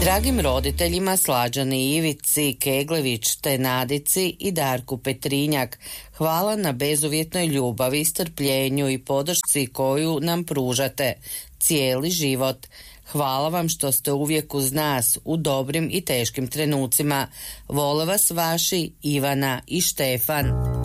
Dragim roditeljima Slađani Ivici Keglević te Nadici i Darku Petrinjak, hvala na bezuvjetnoj ljubavi, strpljenju i podršci koju nam pružate cijeli život. Hvala vam što ste uvijek uz nas u dobrim i teškim trenucima. Vole vas vaši Ivana i Štefan.